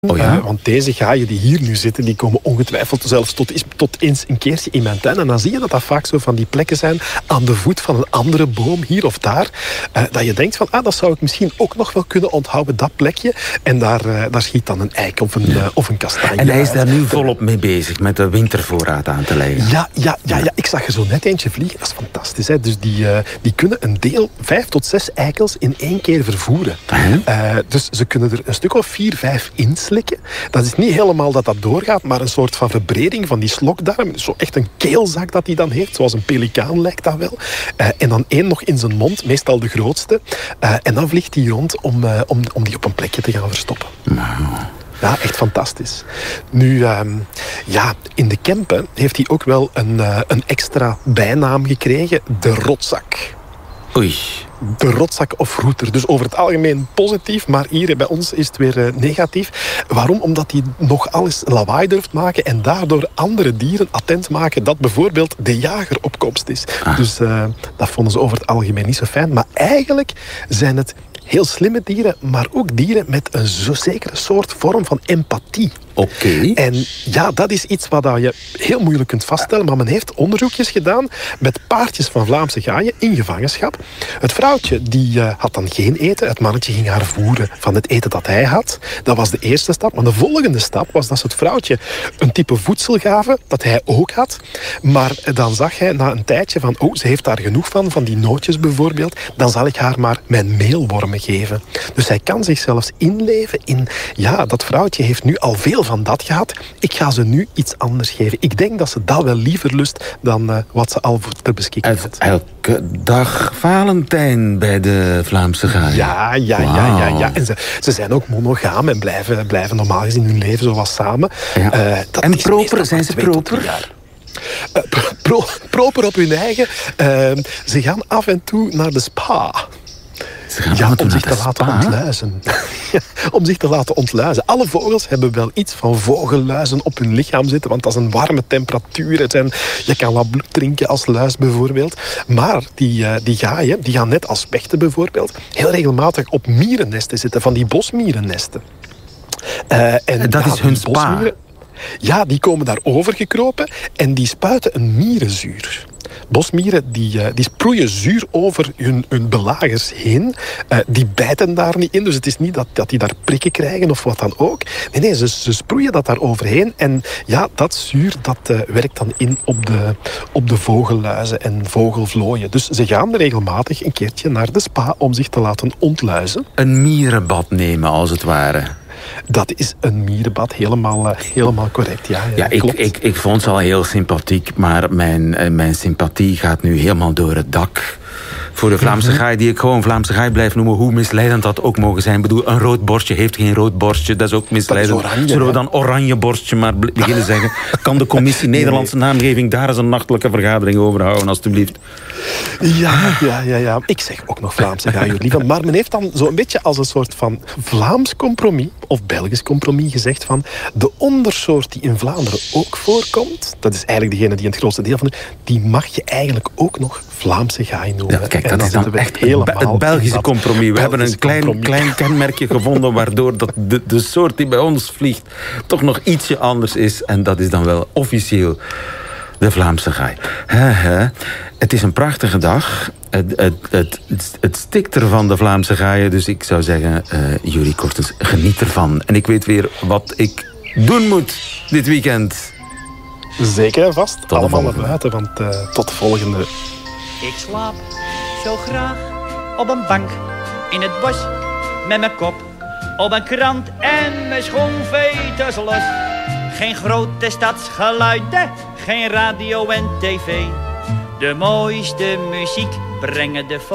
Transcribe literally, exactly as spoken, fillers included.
Oh ja? Uh, want deze gaaien die hier nu zitten, die komen ongetwijfeld zelfs tot, tot eens een keertje in mijn tuin. En dan zie je dat dat vaak zo van die plekken zijn aan de voet van een andere boom, hier of daar. Uh, dat je denkt van, ah, dat zou ik misschien ook nog wel kunnen onthouden, dat plekje. En daar, uh, daar schiet dan een eik of een, ja. uh, of een kastanje. En hij is daar nu volop mee bezig, met de wintervoorraad aan te leggen. Ja, ja, ja, ja. Ik zag er zo net eentje vliegen. Dat is fantastisch. Hè? Dus die, uh, die kunnen een deel, vijf tot zes eikels in één keer vervoeren. Uh, dus ze kunnen er een stuk of vier, vijf inslikken. Dat is niet helemaal dat dat doorgaat, maar een soort van verbreding van die slokdarm. Zo echt een keelzak dat hij dan heeft, zoals een pelikaan lijkt dat wel. Uh, en dan één nog in zijn mond, meestal de grootste. Uh, en dan vliegt hij rond om, uh, om, om die op een plekje te gaan verstoppen. Wow. Ja, echt fantastisch. Nu, um, ja, in de Kempen heeft hij ook wel een, uh, een extra bijnaam gekregen. De rotzak. Oei. De rotzak of roeter. Dus over het algemeen positief, maar hier bij ons is het weer uh, negatief. Waarom? Omdat hij nog alles lawaai durft maken en daardoor andere dieren attent maken dat bijvoorbeeld de jager op komst is. Ah. Dus uh, dat vonden ze over het algemeen niet zo fijn. Maar eigenlijk zijn het heel slimme dieren, maar ook dieren met een zo zekere soort vorm van empathie. Oké. Okay. En ja, dat is iets wat je heel moeilijk kunt vaststellen, maar men heeft onderzoekjes gedaan met paardjes van Vlaamse gaaien in gevangenschap. Het vrouwtje die uh, had dan geen eten. Het mannetje ging haar voeren van het eten dat hij had. Dat was de eerste stap. Maar de volgende stap was dat ze het vrouwtje een type voedsel gaven dat hij ook had. Maar dan zag hij na een tijdje van, oh, ze heeft daar genoeg van, van die nootjes bijvoorbeeld. Dan zal ik haar maar mijn meelwormen geven. Dus hij kan zich zelfs inleven in, ja, dat vrouwtje heeft nu al veel van dat gehad. Ik ga ze nu iets anders geven. Ik denk dat ze dat wel liever lust dan uh, wat ze al ter beschikking had. Elke dag Valentijn bij de Vlaamse gaaien. Ja, ja, wow. ja, ja, ja. En ze, ze zijn ook monogaam en blijven, blijven normaal gezien hun leven zoals samen. Ja. Uh, dat en proper, zijn ze proper? Uh, pro, proper op hun eigen. Uh, ze gaan af en toe naar de spa. Ja, om zich te laten ontluizen. om zich te laten ontluizen. Alle vogels hebben wel iets van vogelluizen op hun lichaam zitten, want dat is een warme temperatuur. Het zijn, je kan wat bloed drinken als luis bijvoorbeeld. Maar die, uh, die gaaien, die gaan net als spechten bijvoorbeeld, heel regelmatig op mierennesten zitten, van die bosmierennesten. Uh, en dat ja, is hun spa? Ja, die komen daar overgekropen en die spuiten een mierenzuur. Bosmieren die, uh, die sproeien zuur over hun, hun belagers heen. Uh, die bijten daar niet in. Dus het is niet dat, dat die daar prikken krijgen of wat dan ook. Nee, nee, ze, ze sproeien dat daar overheen. En ja, dat zuur dat uh, werkt dan in op de, op de vogelluizen en vogelvlooien. Dus ze gaan regelmatig een keertje naar de spa om zich te laten ontluizen. Een mierenbad nemen, als het ware. Dat is een mierenbad, helemaal, uh, helemaal correct. Ja, ja, ja ik, ik, ik vond ze al heel sympathiek, maar mijn, uh, mijn sympathie gaat nu helemaal door het dak. Voor de Vlaamse mm-hmm. gaai, die ik gewoon Vlaamse gaai blijf noemen, hoe misleidend dat ook mogen zijn. Ik bedoel, een rood borstje heeft geen rood borstje, dat is ook misleidend. Dat is oranje, Zullen we dan oranje borstje maar beginnen zeggen? Kan de commissie nee. Nederlandse naamgeving daar eens een nachtelijke vergadering over houden, alstublieft? Ja, ja, ja, ja. Ik zeg ook nog Vlaamse gaai, liever. Maar men heeft dan zo'n beetje als een soort van Vlaams compromis, of Belgisch compromis gezegd van, de ondersoort die in Vlaanderen ook voorkomt, dat is eigenlijk degene die in het grootste deel van de, die mag je eigenlijk ook ook Vlaamse gaai noemen. Ja, kijk, dat is dan echt helemaal het Belgische compromis. We hebben een klein, klein kenmerkje gevonden waardoor dat de, de soort die bij ons vliegt toch nog ietsje anders is. En dat is dan wel officieel de Vlaamse gaai. He, he. Het is een prachtige dag. Het, het, het, het stikt er van de Vlaamse gaaien. Dus ik zou zeggen, uh, Jurie Kortens, geniet ervan. En ik weet weer wat ik doen moet dit weekend. Zeker en vast. Tot allemaal naar buiten, want uh, tot de volgende. Ik slaap zo graag op een bank in het bos met mijn kop op een krant en mijn schoenveters los. Geen grote stadsgeluiden, geen radio en tv. De mooiste muziek brengen de